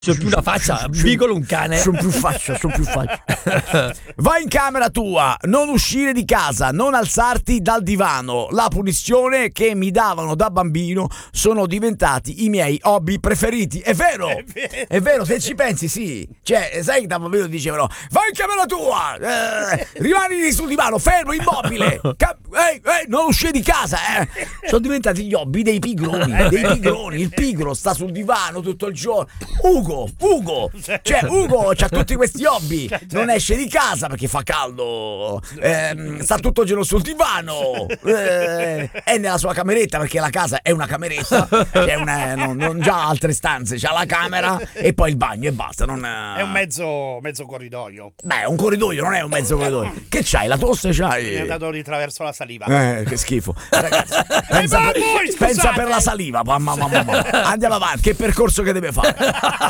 C'ho più la faccia, vigolo un cane. Sono più faccia. Vai in camera tua, non uscire di casa, non alzarti dal divano. La punizione che mi davano da bambino sono diventati i miei hobby preferiti. È vero, se ci pensi, sì. Cioè, sai che da bambino dicevano: vai in camera tua, rimani sul divano, fermo, immobile. Non uscire di casa, Sono diventati gli hobby dei pigroni. Il pigro sta sul divano tutto il giorno. Ugo c'ha tutti questi hobby, non esce di casa perché fa caldo, sta tutto il giorno sul divano, è nella sua cameretta perché la casa è una cameretta, non già altre stanze, c'ha la camera e poi il bagno e basta. È un mezzo corridoio. Beh, un corridoio, non è un mezzo corridoio. Che c'hai? La tosse c'hai? Mi è andato di traverso la saliva. Che schifo. Ragazzi, pensa per la saliva, mamma. Andiamo avanti, che percorso che deve fare.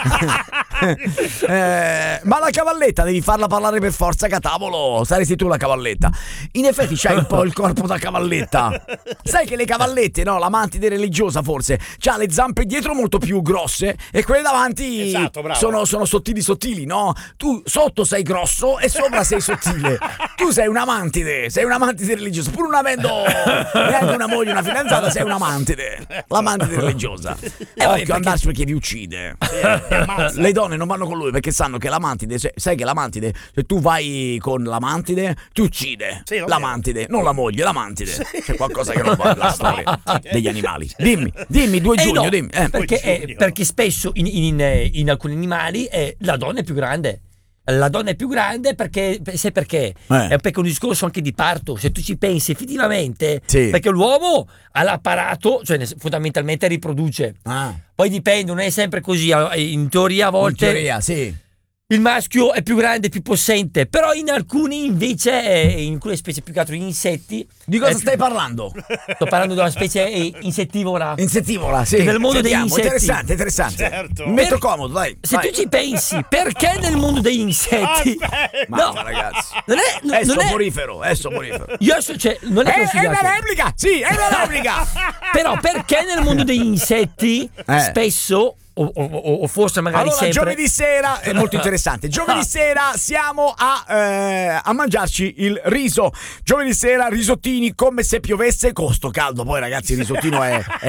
Ma la cavalletta devi farla parlare per forza, catavolo, saresti tu la cavalletta. In effetti c'hai un po' il corpo da cavalletta. Sai che le cavallette, no, la mantide religiosa forse c'ha le zampe dietro molto più grosse e quelle davanti sono sottili, no? Tu sotto sei grosso e sopra sei sottile. Tu sei una mantide religiosa, pur non avendo neanche una moglie, una fidanzata, sei una mantide, la mantide religiosa. E occhio andarci perché vi uccide. Le donne non vanno con lui perché sanno che la mantide, sai che la mantide, se tu vai con la mantide ti uccide, la mantide, non la moglie, la mantide. C'è qualcosa che non va nella storia degli animali. Dimmi 2 giugno, dimmi. Perché spesso in alcuni animali la donna è più grande. La donna è più grande perché sai perché? È perché un discorso anche di parto, se tu ci pensi effettivamente, perché l'uomo ha l'apparato, cioè fondamentalmente riproduce. Poi dipende, non è sempre così, in teoria a volte. In teoria, sì. Il maschio è più grande, più possente, però in alcuni invece, in alcune specie più che altro gli insetti. Di cosa stai parlando? Sto parlando di una specie insettivora. Insettivora, sì. Che nel mondo degli insetti. Interessante. Certo. Mi metto comodo, dai. Se tu ci pensi, perché nel mondo degli insetti? Ma ragazzi. È soporifero. Non è una replica! Sì, è una replica! Però perché nel mondo degli insetti spesso o forse magari allora, sempre. Giovedì sera è molto interessante. Giovedì sera siamo a mangiarci il riso. Giovedì sera risottini come se piovesse con sto caldo. Poi ragazzi il risottino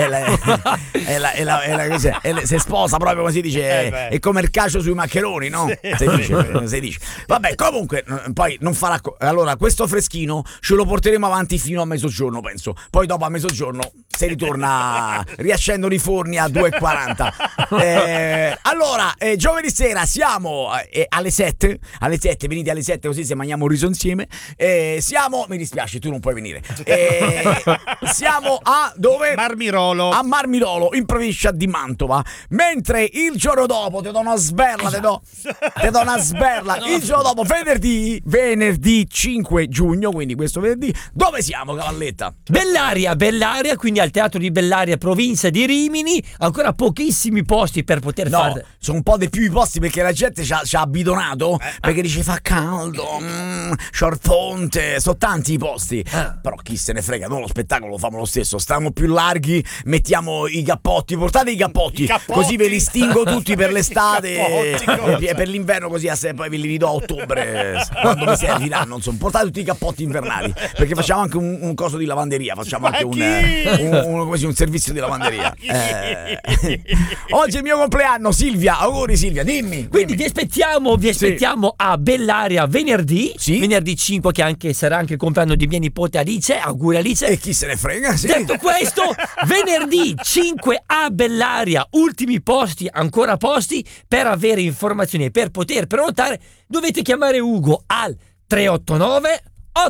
si sposa proprio, come si dice, è come il cacio sui maccheroni, no? Si dice. Vabbè, comunque poi non farà allora questo freschino ce lo porteremo avanti fino a mezzogiorno, penso. Poi dopo a mezzogiorno si ritorna riascendono i forni a 2:40. Allora, giovedì sera siamo alle 7, venite alle 7 così se mangiamo un riso insieme. Mi dispiace, tu non puoi venire. Siamo a dove? Marmirolo. A Marmirolo, in provincia di Mantova. Mentre il giorno dopo ti do una sberla. Il giorno dopo, venerdì 5 giugno, quindi questo venerdì, dove siamo, cavalletta? Bellaria, quindi al teatro di Bellaria, provincia di Rimini. Ancora pochissimi posti per poter fare. Sono un po' di più i posti perché la gente ci ha bidonato perché dice fa caldo, c'ho il ponte, sono tanti i posti. Però chi se ne frega, noi lo spettacolo lo famo lo stesso, stiamo più larghi, mettiamo i cappotti, portate i cappotti. Così ve li stingo tutti per l'estate e per l'inverno, così poi ve li ridò a ottobre quando mi serviranno, insomma. Portate tutti i cappotti invernali perché facciamo anche un coso di lavanderia, facciamo anche un servizio di lavanderia. Oggi è il mio compleanno, Silvia, auguri Silvia, dimmi. Quindi vi aspettiamo a Bellaria venerdì 5, che sarà anche il compleanno di mia nipote Alice, auguri Alice. E chi se ne frega, sì. Detto questo, venerdì 5 a Bellaria, ultimi posti, ancora posti, per avere informazioni e per poter prenotare dovete chiamare Ugo al 389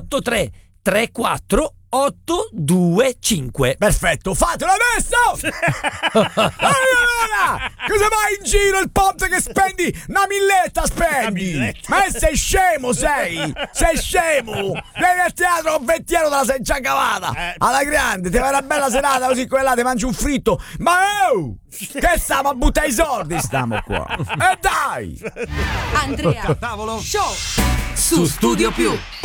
8334 825. Perfetto, fatelo adesso! Allora, cosa vai in giro il ponte che spendi? Una milletta spendi! Ma sei scemo, sei scemo! Vieni al teatro con 20 euro te la sei già cavata! Alla grande, ti fai una bella serata così quella ti mangi un fritto! Ma che stiamo a buttare i soldi? Stiamo qua! E dai! Andrea Tavolo Show su Studio Più.